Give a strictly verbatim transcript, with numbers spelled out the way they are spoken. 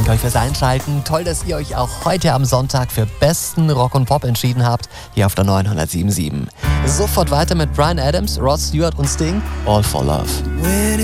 Danke euch fürs Einschalten. Toll, dass ihr euch auch heute am Sonntag für besten Rock und Pop entschieden habt, hier auf der neunhundertsieben Komma sieben. Sofort weiter mit Bryan Adams, Rod Stewart und Sting, All for Love.